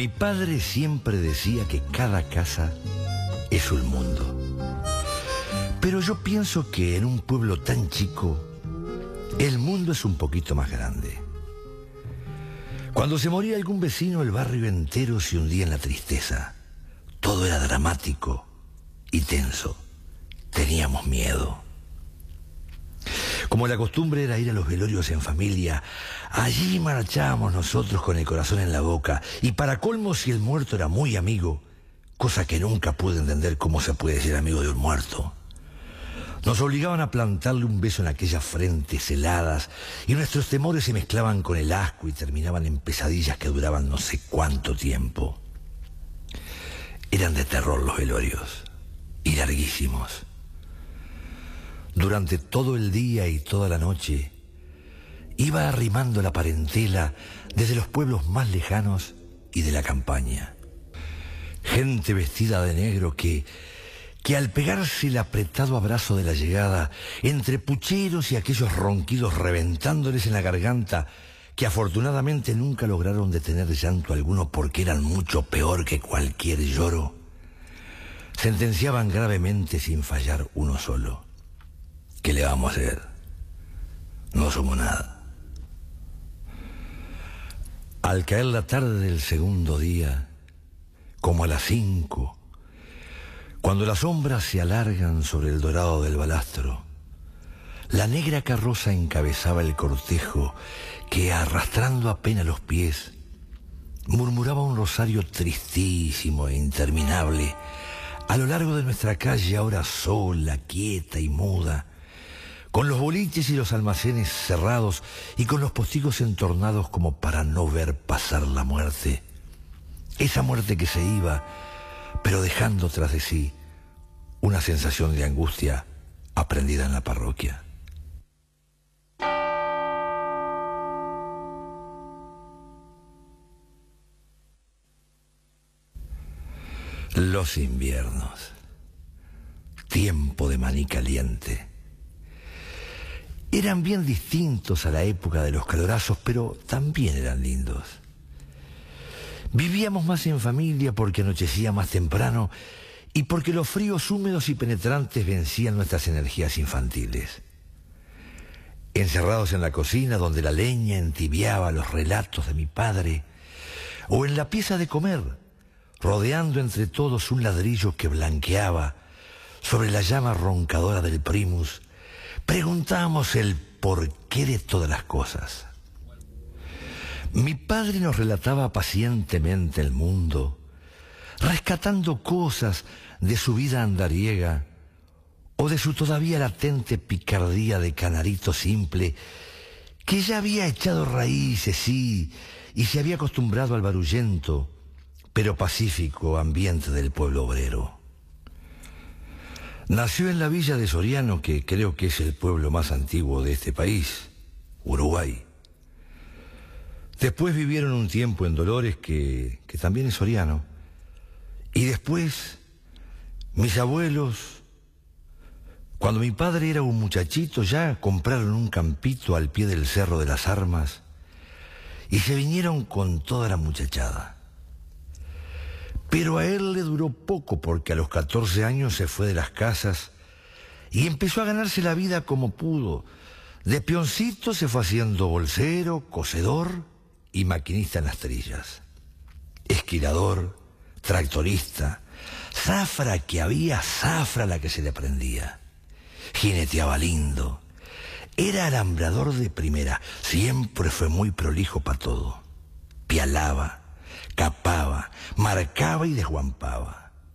Mi padre siempre decía que cada casa es un mundo. Pero yo pienso que en un pueblo tan chico, el mundo es un poquito más grande. Cuando se moría algún vecino, el barrio entero se hundía en la tristeza. Todo era dramático y tenso. Teníamos miedo. Como la costumbre era ir a los velorios en familia, allí marchábamos nosotros con el corazón en la boca. Y para colmo, si el muerto era muy amigo, cosa que nunca pude entender cómo se puede ser amigo de un muerto, nos obligaban a plantarle un beso en aquellas frentes heladas y nuestros temores se mezclaban con el asco y terminaban en pesadillas que duraban no sé cuánto tiempo. Eran de terror los velorios y larguísimos. Durante todo el día y toda la noche iba arrimando la parentela desde los pueblos más lejanos y de la campaña. Gente vestida de negro que al pegarse el apretado abrazo de la llegada, entre pucheros y aquellos ronquidos reventándoles en la garganta, que afortunadamente nunca lograron detener llanto alguno porque eran mucho peor que cualquier lloro, sentenciaban gravemente sin fallar uno solo. ¿Qué le vamos a hacer? No somos nada. Al caer la tarde del segundo día, como a las 5, cuando las sombras se alargan sobre el dorado del balastro, la negra carroza encabezaba el cortejo que, arrastrando apenas los pies, murmuraba un rosario tristísimo e interminable a lo largo de nuestra calle, ahora sola, quieta y muda, con los boliches y los almacenes cerrados y con los postigos entornados como para no ver pasar la muerte. Esa muerte que se iba, pero dejando tras de sí una sensación de angustia aprendida en la parroquia. Los inviernos, tiempo de maní caliente, eran bien distintos a la época de los calorazos, pero también eran lindos. Vivíamos más en familia porque anochecía más temprano y porque los fríos húmedos y penetrantes vencían nuestras energías infantiles. Encerrados en la cocina donde la leña entibiaba los relatos de mi padre, o en la pieza de comer, rodeando entre todos un ladrillo que blanqueaba sobre la llama roncadora del primus, preguntábamos el porqué de todas las cosas. Mi padre nos relataba pacientemente el mundo, rescatando cosas de su vida andariega o de su todavía latente picardía de canarito simple, que ya había echado raíces, sí, y se había acostumbrado al barullento, pero pacífico ambiente del pueblo obrero. Nació en la villa de Soriano, que creo que es el pueblo más antiguo de este país, Uruguay. Después vivieron un tiempo en Dolores, que también es Soriano. Y después, mis abuelos, cuando mi padre era un muchachito, ya compraron un campito al pie del Cerro de las Armas y se vinieron con toda la muchachada. Pero a él le duró poco porque a los 14 años se fue de las casas y empezó a ganarse la vida como pudo. De peoncito se fue haciendo bolsero, cosedor y maquinista en las trillas. Esquilador, tractorista, zafra que había, zafra la que se le prendía. Jineteaba lindo. Era alambrador de primera, siempre fue muy prolijo para todo. Pialaba, capaba, marcaba y desguampaba.